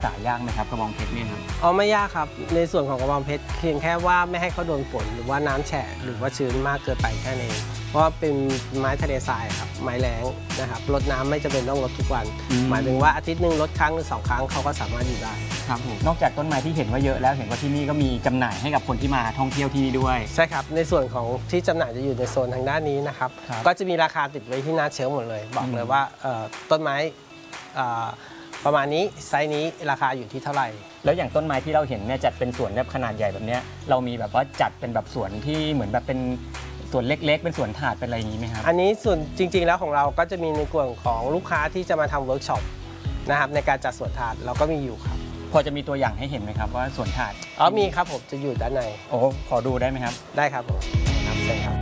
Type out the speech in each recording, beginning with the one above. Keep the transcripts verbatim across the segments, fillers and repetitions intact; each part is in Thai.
ษายากไหมครับกระบองเพชรเนี่ยครับอ๋อไม่ยากครับในส่วนของกระบองเพชรเพียงแค่ว่าไม่ให้เขาโดนฝนหรือว่าน้ำแฉะหรือว่าชื้นมากเกินไปแค่นั้นเองเพราะว่าเป็นไม้ทะเลทรายครับไม้แล้งนะครับรดน้ำไม่จำเป็นต้องรดทุกวันหมายถึงว่าอาทิตย์หนึ่งรดครั้งหรือสองครั้งเขาก็สามารถอยู่ได้ครับผมนอกจากต้นไม้ที่เห็นว่าเยอะแล้วเห็นว่าที่นี่ก็มีจำหน่ายให้กับคนที่มาท่องเที่ยวที่นี่ด้วยใช่ครับในส่วนของที่จำหน่ายจะอยู่ในโซนทางด้านนี้นะครับก็จะมีราคาติดไว้ที่หน้าเชลฟ์หมดเลยบอกเลยว่าต้นไม้ประมาณนี้ไซส์นี้ราคาอยู่ที่เท่าไหร่แล้วอย่างต้นไม้ที่เราเห็นเนี่ยจัดเป็นสวนแบบขนาดใหญ่แบบนี้เรามีแบบว่าจัดเป็นแบบสวนที่เหมือนแบบเป็นสวนเล็กๆเป็นสวนถาดเป็นอะไรอย่างนี้ไหมครับอันนี้ส่วนจริงๆแล้วของเราก็จะมีในกลุ่มของลูกค้าที่จะมาทำเวิร์กช็อปนะครับในการจัดสวนถาดเราก็มีอยู่ครับพอจะมีตัวอย่างให้เห็นไหมครับว่าสวนถาดอ๋อมีครับผมจะอยู่ด้านในโอ้ขอดูได้ไหมครับได้ครับผมครับเชิญครับ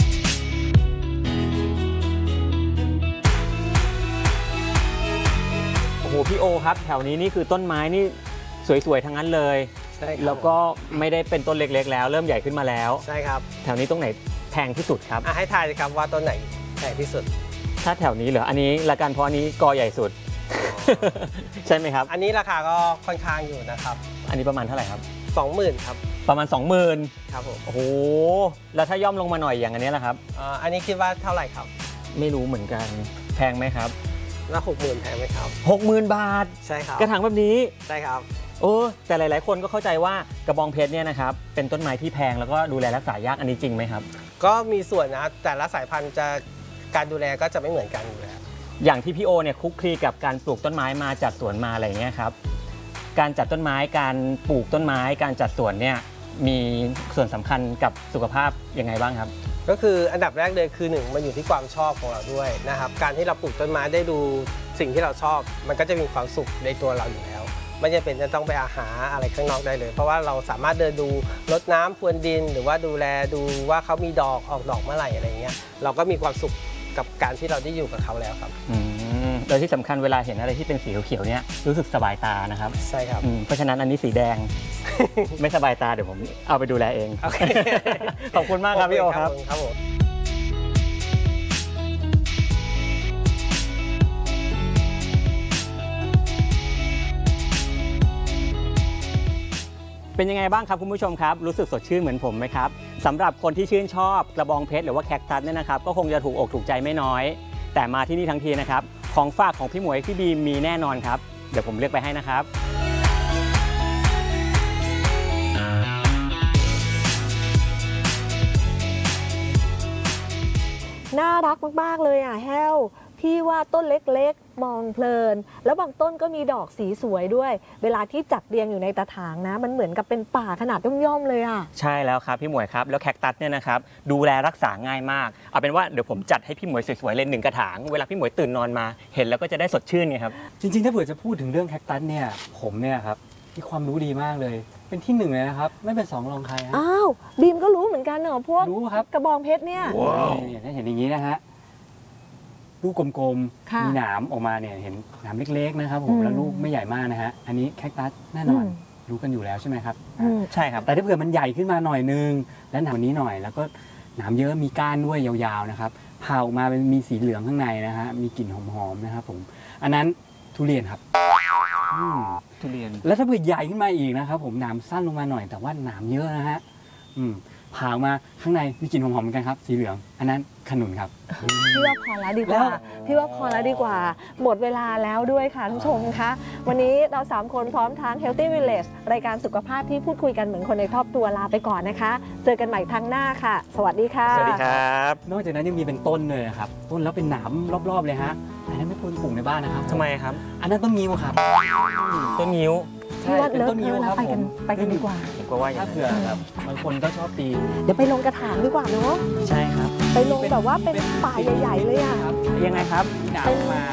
โอ้โหพี่โอครับแถวนี้นี่คือต้นไม้นี่สวยๆทั้งนั้นเลยใช่แล้วก็ไม่ได้เป็นต้นเล็กๆแล้วเริ่มใหญ่ขึ้นมาแล้วใช่ครับแถวนี้ตรงไหนแพงที่สุดครับให้ทายครับว่าต้นไหนแพงที่สุดถ้าแถวนี้เหรออันนี้ละกันเพราะอันนี้กอใหญ่สุดใช่ไหมครับอันนี้ราคาก็ค่อนข้างอยู่นะครับอันนี้ประมาณเท่าไหร่ครับสองหมื่นครับประมาณ สองหมื่นครับผมโอ้โหแล้วถ้าย่อมลงมาหน่อยอย่างอันนี้ล่ะครับอันนี้คิดว่าเท่าไหร่ครับไม่รู้เหมือนกันแพงไหมครับแล้วหกหมื่นแพงไหมครับหกหมื่น บาทใช่ครับกระถางแบบนี้ใช่ครับโอ้แต่หลายๆคนก็เข้าใจว่ากระบองเพชรเนี่ยนะครับเป็นต้นไม้ที่แพงแล้วก็ดูแลรักษายากอันนี้จริงไหมครับก็มีส่วนนะแต่ละสายพันธุ์จะการดูแลก็จะไม่เหมือนกันอยู่แล้วอย่างที่พี่โอเนี่ยคลุกคลีกับการปลูกต้นไม้มาจัดสวนมาอะไรเงี้ยครับการจัดต้นไม้การปลูกต้นไม้การจัดสวนเนี่ยมีส่วนสำคัญกับสุขภาพยังไงบ้างครับก็คืออันดับแรกเลยคือหนึ่งมันอยู่ที่ความชอบของเราด้วยนะครับการที่เราปลูกต้นไม้ได้ดูสิ่งที่เราชอบมันก็จะมีความสุขในตัวเราอยู่แล้วไม่จำเป็นจะต้องไปอาหาอะไรข้างนอกได้เลยเพราะว่าเราสามารถเดินดูรดน้ำพรวนดินหรือว่าดูแลดูว่าเขามีดอกออกดอกเมื่อไหร่อะไรเงี้ยเราก็มีความสุขกับการที่เราได้อยู่กับเขาแล้วครับโดยที่สำคัญเวลาเห็นอะไรที่เป็นสีเขียวๆเนี่ยรู้สึกสบายตานะครับใช่ครับเพราะฉะนั้นอันนี้สีแดง ไม่สบายตาเดี๋ยวผมเอาไปดูแลเอง ขอบคุณมากครับพี่โอครับครับผมเป็นยังไงบ้างครับคุณผู้ชมครับรู้สึกสดชื่นเหมือนผมไหมครับสำหรับคนที่ชื่นชอบกระบองเพชรหรือว่าแคคตัสเนี่ยนะครับก็คงจะถูกอกถูกใจไม่น้อยแต่มาที่นี่ทั้งทีนะครับของฝากของพี่หมวยพี่บีมมีแน่นอนครับเดี๋ยวผมเลือกไปให้นะครับน่ารักมากๆเลยอ่ะแฮวพี่ว่าต้นเล็กๆมองเพลินแล้วบางต้นก็มีดอกสีสวยด้วยเวลาที่จัดเรียงอยู่ในกระถางนะมันเหมือนกับเป็นป่าขนาดย่อมๆเลยอ่ะใช่แล้วครับพี่หมวยครับแล้วแคคตัสเนี่ยนะครับดูแลรักษาง่ายมากเอาเป็นว่าเดี๋ยวผมจัดให้พี่หมวยสวยๆเลยหนึ่งกระถางเวลาพี่หมวยตื่นนอนมาเห็นแล้วก็จะได้สดชื่นไงครับจริงๆถ้าเผื่อจะพูดถึงเรื่องแคคตัสเนี่ยผมเนี่ยครับมีความรู้ดีมากเลยเป็นที่หนึ่งเลยนะครับไม่เป็นสองรองใครฮะอ้าวบีมก็รู้เหมือนกันเหรอพวกรู้ครับกระบองเพชรเนี่ยเนี่ยถ้าเห็นอย่างนี้นะฮะลูกกลมๆมีหนามออกมาเนี่ยเห็นหนามเล็กๆนะครับผมแล้วลูกไม่ใหญ่มากนะฮะอันนี้แคคตัสแน่นอนรู้กันอยู่แล้วใช่ไหมครับใช่ครับแต่ถ้าเผื่อมันใหญ่ขึ้นมาหน่อยนึงและหนามนี้หน่อยแล้วก็หนามเยอะมีก้านด้วยยาวๆนะครับผ่าออกมาเป็นมีสีเหลืองข้างในนะฮะมีกลิ่นหอมๆนะครับผมอันนั้นทุเรียนครับทุเรียนแล้วถ้าเผื่อใหญ่ขึ้นมาอีกนะครับผมหนามสั้นลงมาหน่อยแต่ว่าหนามเยอะนะฮะผ่าออกมาข้างในมีกลิ่นหอมๆเหมือนกันครับสีเหลืองอันนั้นขนุนครับพี่ว่าพอแล้วดีกว่าพี่ว่าพอแล้วดีกว่าหมดเวลาแล้วด้วยค่ะท่านผู้ชมคะวันนี้เราสามคนพร้อมทั้ง Healthy Village รายการสุขภาพที่พูดคุยกันเหมือนคนในครอบครัวลาไปก่อนนะคะเจอกันใหม่ครั้งหน้าค่ะสวัสดีค่ะสวัสดีครับนอกจากนั้นยังมีเป็นต้นเลยครับต้นแล้วเป็นหนามรอบๆเลยฮะอันนั้นไม่ควรปลูกในบ้านนะครับทำไมครับอันนั้นต้นงิ้วครับต้นงิ้วพี่ว่าเลิกเลิกแล้วไปกันไปกันดีกว่าก็ว่าถ้าเผื่อแบบบางคนก็ชอบตีเดี๋ยวไปลงกระถางดีกว่าเนาะใช่ครับไปลงแบบว่าเป็นป่าใหญ่ๆเลยอ่ะยังไงครับหนามมา